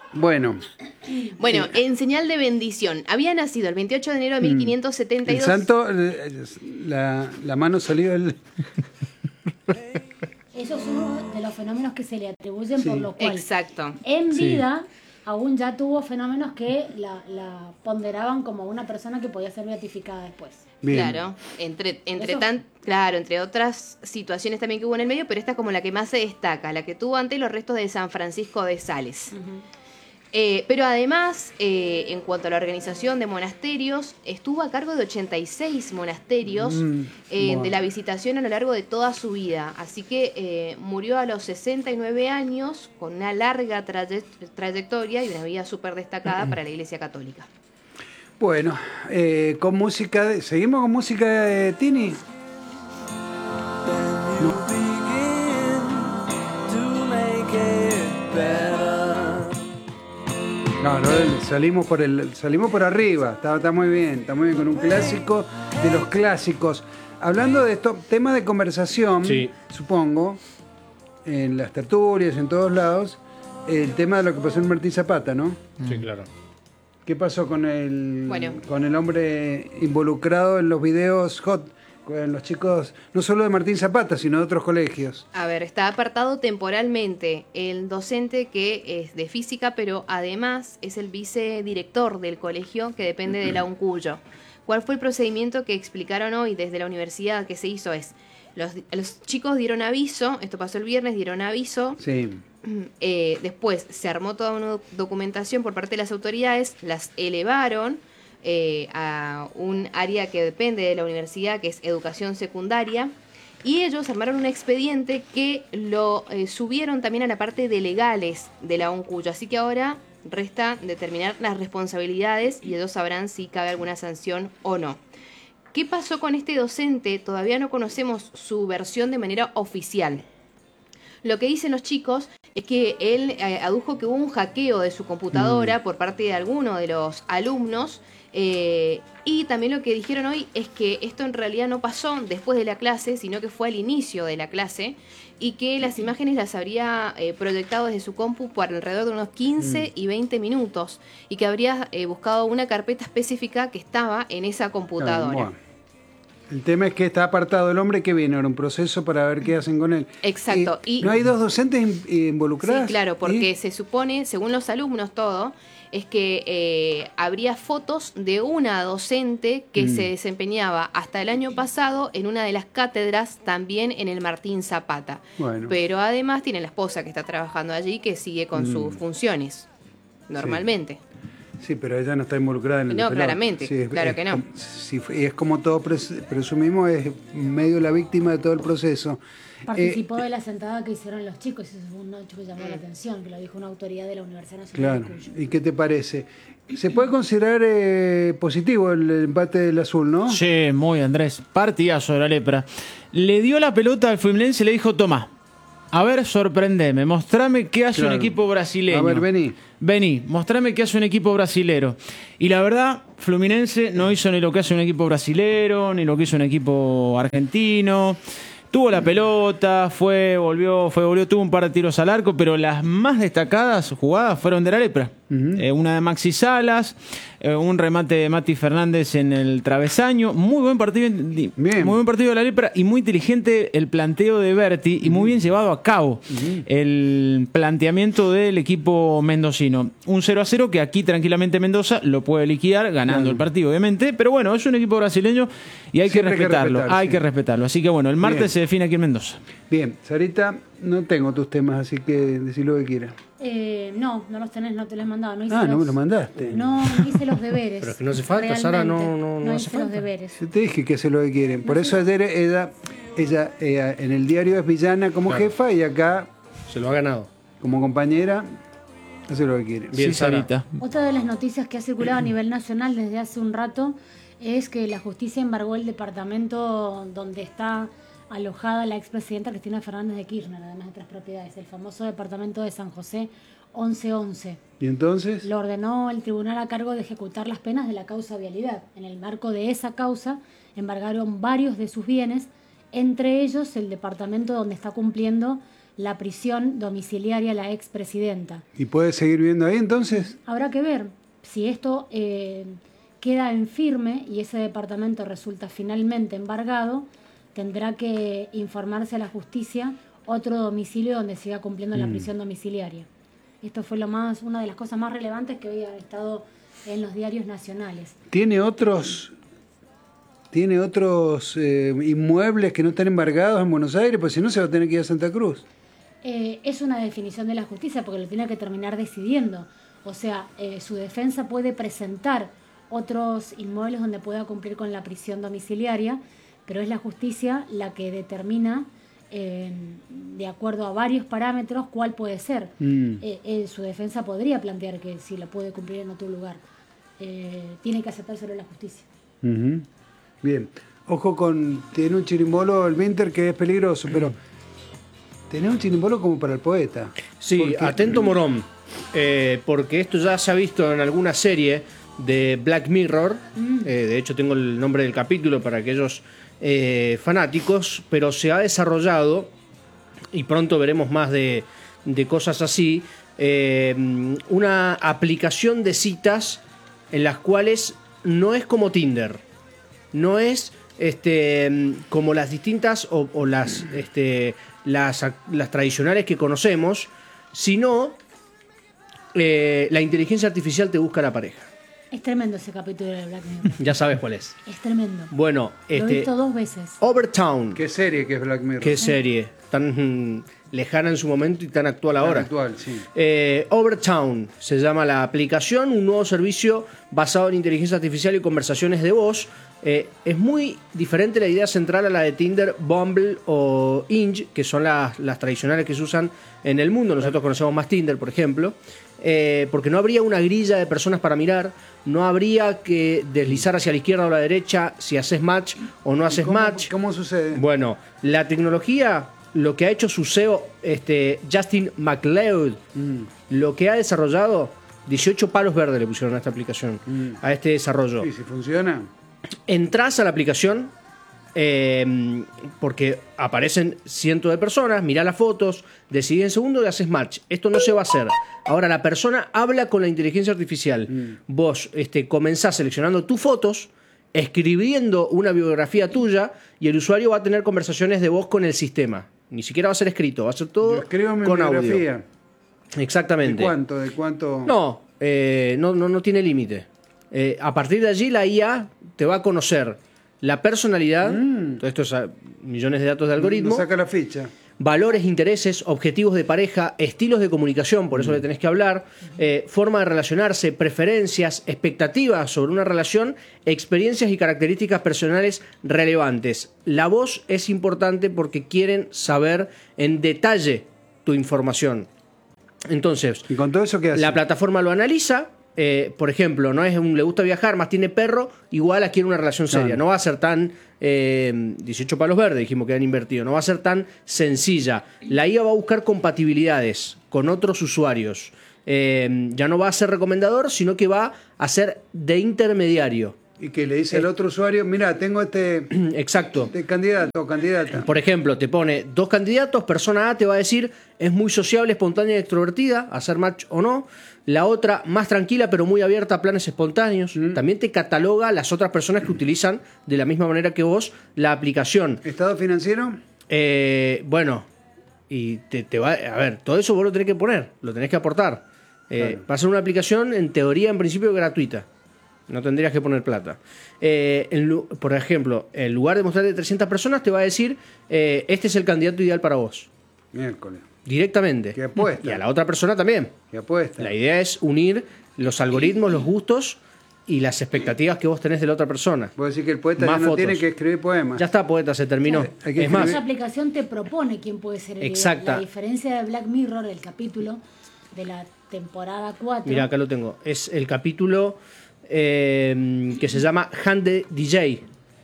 Bueno, Bueno, en señal de bendición. Había nacido el 28 de enero de el 1572. santo, la mano salió del... Eso es uno de los fenómenos que se le atribuyen, por lo cual Exacto. en Sí. vida aún ya tuvo fenómenos que la ponderaban como una persona que podía ser beatificada después. Bien. Claro, Eso- claro, entre otras situaciones también que hubo en el medio, pero esta es como la que más se destaca, la que tuvo ante los restos de San Francisco de Sales. Pero además, en cuanto a la organización de monasterios, estuvo a cargo de 86 monasterios Bueno. de la visitación a lo largo de toda su vida. Así que murió a los 69 años con una larga trayectoria y una vida súper destacada para la Iglesia Católica. Bueno, con música, ¿seguimos con música de Tini? No, salimos por arriba, está muy bien con un clásico de los clásicos. Hablando de esto, tema de conversación, Sí. supongo, en las tertulias, en todos lados, el tema de lo que pasó en Martín Zapata, ¿no? Sí, claro. ¿Qué pasó con el Bueno. con el hombre involucrado en los videos hot? Con los chicos, no solo de Martín Zapata, sino de otros colegios. A ver, está apartado temporalmente el docente que es de física, pero además es el vicedirector del colegio que depende de la UNCUYO. ¿Cuál fue el procedimiento que explicaron hoy desde la universidad que se hizo? Los chicos dieron aviso, esto pasó el viernes, dieron aviso. Sí. Después se armó toda una documentación por parte de las autoridades, las elevaron a un área que depende de la universidad, que es educación secundaria, y ellos armaron un expediente que lo subieron también a la parte de legales de la UNCUYO. Así que ahora resta determinar las responsabilidades y ellos sabrán si cabe alguna sanción o no. ¿Qué pasó con este docente? Todavía no conocemos su versión de manera oficial. Lo que dicen los chicos es que él adujo que hubo un hackeo de su computadora por parte de alguno de los alumnos, y también lo que dijeron hoy es que esto en realidad no pasó después de la clase, sino que fue al inicio de la clase, y que las imágenes las habría proyectado desde su compu por alrededor de unos 15 y 20 minutos, y que habría buscado una carpeta específica que estaba en esa computadora. Bueno. El tema es que está apartado el hombre que viene ahora un proceso para ver qué hacen con él. Exacto. Y ¿no hay dos docentes involucrados? Sí, claro, porque se supone, según los alumnos todo, es que habría fotos de una docente que se desempeñaba hasta el año pasado en una de las cátedras, también en el Martín Zapata. Bueno. Pero además tiene la esposa que está trabajando allí, que sigue con sus funciones, normalmente. Sí, pero ella no está involucrada en el No, pelado. claramente, claro que no. Y es como todo presumimos, es medio la víctima de todo el proceso. Participó de la sentada que hicieron los chicos, y eso fue un hecho que llamó la atención, que lo dijo una autoridad de la Universidad Nacional Claro. de Cuyo. ¿Y qué te parece? Se puede considerar positivo el empate del azul, ¿no? Sí, muy Andrés. Partidazo de la lepra. Le dio la pelota al Fluminense y le dijo, tomá, a ver, sorprendeme, mostrame qué hace un Claro. equipo brasileño. A ver, vení. Vení, mostrame qué hace un equipo brasilero. Y la verdad, Fluminense no hizo ni lo que hace un equipo brasilero, ni lo que hizo un equipo argentino. Tuvo la pelota, volvió, tuvo un par de tiros al arco, pero las más destacadas jugadas fueron de la lepra. Una de Maxi Salas, un remate de Mati Fernández en el travesaño. Muy buen partido, muy buen partido de la lepra y muy inteligente el planteo de Berti y muy bien llevado a cabo el planteamiento del equipo mendocino. Un 0-0 que aquí tranquilamente Mendoza lo puede liquidar ganando el partido, obviamente, pero bueno, es un equipo brasileño y hay que respetarlo. Hay que respetarlo. Así que bueno, el martes se define aquí en Mendoza. Bien, Sarita, no tengo tus temas, así que decí lo que quieras. No los tenés, no te los he mandado. No, hice no me lo mandaste. No hice los deberes. Pero es que no hace falta, realmente. Sara, no hice hace falta. los deberes. Yo te dije que hace lo que quieren. Por eso ayer ella en el diario es villana como jefa y acá, Se lo ha ganado. como compañera, hace lo que quiere. Bien, Sí, Sara. Sarita. Otra de las noticias que ha circulado a nivel nacional desde hace un rato es que la justicia embargó el departamento donde está alojada la expresidenta Cristina Fernández de Kirchner, además de otras propiedades, el famoso departamento de San José 1111. ¿Y entonces? Lo ordenó el tribunal a cargo de ejecutar las penas de la causa vialidad. En el marco de esa causa embargaron varios de sus bienes, entre ellos el departamento donde está cumpliendo la prisión domiciliaria a la expresidenta. ¿Y puede seguir viviendo ahí entonces? Habrá que ver si esto queda en firme y ese departamento resulta finalmente embargado, tendrá que informarse a la justicia otro domicilio donde siga cumpliendo la prisión domiciliaria. Esto fue una de las cosas más relevantes que hoy ha estado en los diarios nacionales. ¿Tiene otros inmuebles que no están embargados en Buenos Aires? Pues si no se va a tener que ir a Santa Cruz. Es una definición de la justicia porque lo tiene que terminar decidiendo. O sea, su defensa puede presentar otros inmuebles donde pueda cumplir con la prisión domiciliaria, pero es la justicia la que determina, de acuerdo a varios parámetros, cuál puede ser. Su defensa podría plantear que si la puede cumplir en otro lugar. Tiene que aceptárselo la justicia. Uh-huh. Bien. Ojo tiene un chirimbolo el Winter que es peligroso, pero tiene un chirimbolo como para el poeta. Sí, Porque... atento Morón, porque esto ya se ha visto en alguna serie de Black Mirror. De hecho tengo el nombre del capítulo para aquellos fanáticos, pero se ha desarrollado, y pronto veremos más de cosas así, una aplicación de citas en las cuales no es como Tinder, no es como las distintas o las tradicionales que conocemos, sino la inteligencia artificial te busca la pareja. Es tremendo ese capítulo de Black Mirror. Ya sabes cuál es. Es tremendo. Bueno, Lo he visto 2 veces. Overtown. ¿Qué serie que es Black Mirror? Qué serie, tan lejana en su momento y tan actual ahora. Actual, sí. Overtown se llama la aplicación, un nuevo servicio basado en inteligencia artificial y conversaciones de voz. Es muy diferente la idea central a la de Tinder, Bumble o Hinge, que son las tradicionales que se usan en el mundo. Nosotros conocemos más Tinder, por ejemplo, porque no habría una grilla de personas para mirar, no habría que deslizar hacia la izquierda o la derecha si haces match o no haces match. ¿Cómo sucede? Bueno, la tecnología, lo que ha hecho su CEO, Justin McLeod, lo que ha desarrollado, 18 palos verdes le pusieron a esta aplicación, a este desarrollo. Sí, si funciona. Entrás a la aplicación porque aparecen cientos de personas, mirás las fotos, decidís en segundo y haces match. Esto no se va a hacer. Ahora la persona habla con la inteligencia artificial. Vos comenzás seleccionando tus fotos, escribiendo una biografía tuya y el usuario va a tener conversaciones de voz con el sistema. Ni siquiera va a ser escrito, va a ser todo con audio. Exactamente. ¿De cuánto? No tiene límite. A partir de allí la IA te va a conocer la personalidad, todo esto es millones de datos de algoritmo, No saca la ficha. valores, intereses, objetivos de pareja, estilos de comunicación, por eso le tenés que hablar, forma de relacionarse, preferencias, expectativas sobre una relación, experiencias y características personales relevantes. La voz es importante porque quieren saber en detalle tu información. Entonces, ¿y con todo eso qué hace? La plataforma lo analiza. Por ejemplo, no es le gusta viajar, más tiene perro, igual a quiere una relación seria. Claro. No va a ser tan 18 palos verdes, dijimos que han invertido, no va a ser tan sencilla. La IA va a buscar compatibilidades con otros usuarios. Ya no va a ser recomendador, sino que va a ser de intermediario. Y que le dice al otro usuario, mira, tengo Exacto. candidato o candidata. Por ejemplo, te pone 2 candidatos, persona A te va a decir es muy sociable, espontánea y extrovertida, hacer match o no. La otra, más tranquila pero muy abierta a planes espontáneos. También te cataloga las otras personas que utilizan de la misma manera que vos la aplicación. ¿Estado financiero? Bueno, y te va a ver, todo eso vos lo tenés que poner, lo tenés que aportar. Claro. Va a ser una aplicación, en teoría, en principio, gratuita. No tendrías que poner plata. Por ejemplo, en lugar de mostrarte 300 personas, te va a decir, este es el candidato ideal para vos. Miércoles. Directamente. ¿Qué apuesta? Y a la otra persona también. ¿Qué apuesta? La idea es unir los algoritmos, los gustos y las expectativas que vos tenés de la otra persona. Vos decís que el poeta Más ya no fotos. tiene que escribir poemas. Ya está, poeta, se terminó. Claro, hay que Es más, Esa aplicación te propone quién puede ser el Exacta. ideal. La diferencia de Black Mirror, el capítulo de la temporada 4. mira, acá lo tengo. Es el capítulo que se llama Hand the DJ.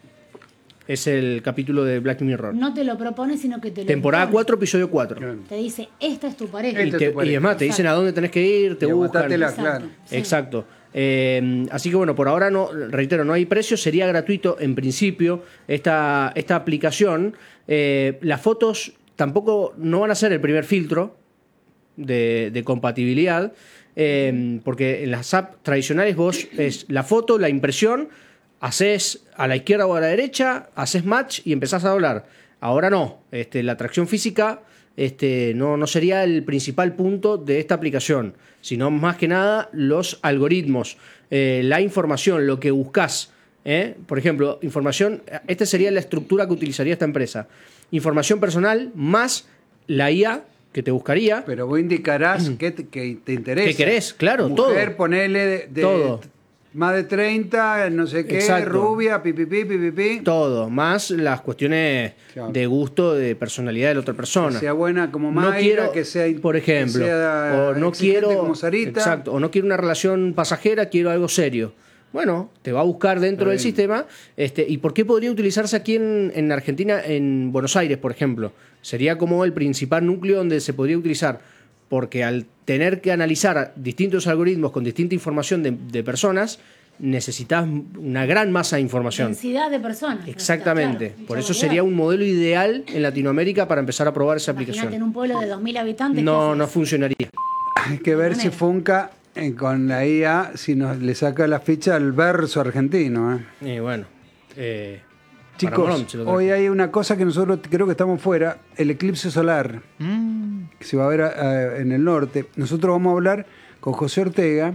Es el capítulo de Black Mirror. No te lo propone, sino que te lo Temporada impone. 4, episodio 4. Claro. Te dice, esta es tu pareja. Esta es tu pareja. Y es más, te dicen a dónde tenés que ir, te Y buscan. aguantátela, Exacto. claro. Sí. Exacto. Así que bueno, por ahora no, reitero, no hay precio, sería gratuito en principio esta aplicación. Las fotos tampoco no van a ser el primer filtro de compatibilidad, porque en las apps tradicionales vos es la foto, la impresión, haces a la izquierda o a la derecha, haces match y empezás a hablar. Ahora no, la atracción física no sería el principal punto de esta aplicación, sino más que nada los algoritmos, la información, lo que buscas. Por ejemplo, información, esta sería la estructura que utilizaría esta empresa. Información personal más la IA que te buscaría. Pero vos indicarás que te interesa. ¿Qué querés? Claro, mujer, todo. Ponele todo. Más de 30, no sé qué, Exacto. rubia, pipipi. Todo, más las cuestiones de gusto, de personalidad de la otra persona. Que sea buena como Mayra, no quiero, que sea, por ejemplo, que sea o no quiero como Sarita. Exacto, o no quiero una relación pasajera, quiero algo serio. Bueno, te va a buscar dentro del sistema. ¿Y por qué podría utilizarse aquí en Argentina, en Buenos Aires, por ejemplo? Sería como el principal núcleo donde se podría utilizar. Porque al tener que analizar distintos algoritmos con distinta información de personas, necesitas una gran masa de información. Densidad de personas. Exactamente. Claro, por eso sería un modelo ideal en Latinoamérica para empezar a probar esa Imagínate aplicación. en un pueblo de 2.000 habitantes. No funcionaría. Hay que ver si Funca con la IA, si le saca la ficha al verso argentino. Y bueno. Chicos, hoy hay una cosa que nosotros creo que estamos fuera, el eclipse solar, que se va a ver en el norte. Nosotros vamos a hablar con José Ortega,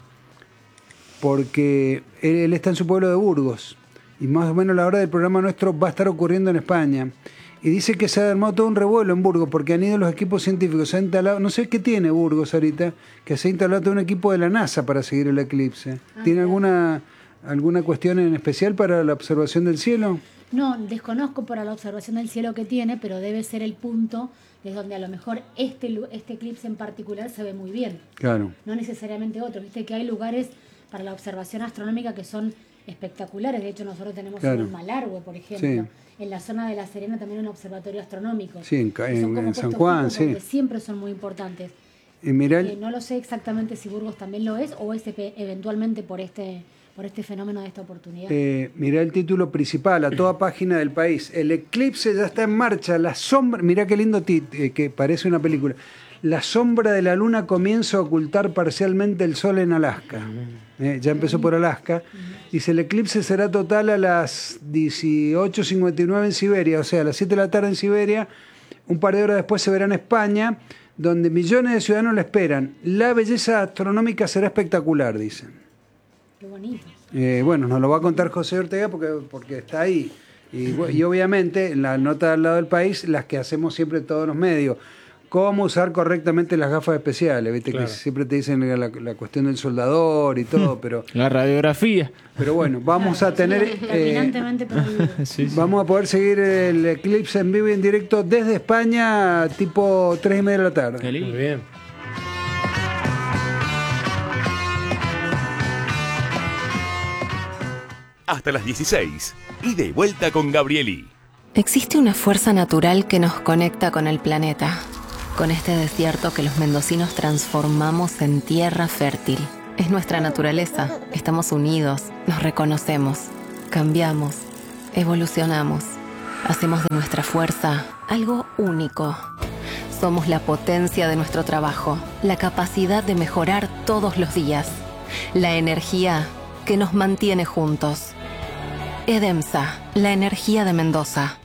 porque él está en su pueblo de Burgos, y más o menos la hora del programa nuestro va a estar ocurriendo en España. Y dice que se ha armado todo un revuelo en Burgos, porque han ido los equipos científicos, se ha instalado, no sé qué tiene Burgos ahorita, que se ha instalado todo un equipo de la NASA para seguir el eclipse. ¿Tiene alguna cuestión en especial para la observación del cielo? No, desconozco para la observación del cielo que tiene, pero debe ser el punto desde donde a lo mejor este eclipse en particular se ve muy bien. Claro. No necesariamente otro. Viste que hay lugares para la observación astronómica que son espectaculares. De hecho, nosotros tenemos uno en Malargüe, por ejemplo. Sí. En la zona de La Serena también hay un observatorio astronómico. Sí, en San Juan, sí. Siempre son muy importantes. No lo sé exactamente si Burgos también lo es o es eventualmente por este fenómeno de esta oportunidad. Mirá el título principal, a toda página del país. El eclipse ya está en marcha. La sombra, mirá qué lindo que parece una película. La sombra de la luna comienza a ocultar parcialmente el sol en Alaska. Ya empezó por Alaska. Dice, el eclipse será total a las 18:59 en Siberia, o sea, a las 7 de la tarde en Siberia. Un par de horas después se verá en España, donde millones de ciudadanos la esperan. La belleza astronómica será espectacular, dicen. Qué bonito. Bueno, nos lo va a contar José Ortega porque está ahí. Y obviamente, en la nota al lado del país, las que hacemos siempre todos los medios. Cómo usar correctamente las gafas especiales, viste, claro, que siempre te dicen la cuestión del soldador y todo, pero... La radiografía. Pero bueno, vamos a tener... Sí. Vamos a poder seguir el eclipse en vivo y en directo desde España, tipo 3:30 de la tarde. Muy bien. Hasta las 16. Ida y vuelta con Gabrieli. Existe una fuerza natural que nos conecta con el planeta, con este desierto que los mendocinos transformamos en tierra fértil. Es nuestra naturaleza. Estamos unidos, nos reconocemos, cambiamos, evolucionamos. Hacemos de nuestra fuerza algo único. Somos la potencia de nuestro trabajo, la capacidad de mejorar todos los días, la energía que nos mantiene juntos. EDEMSA, la energía de Mendoza.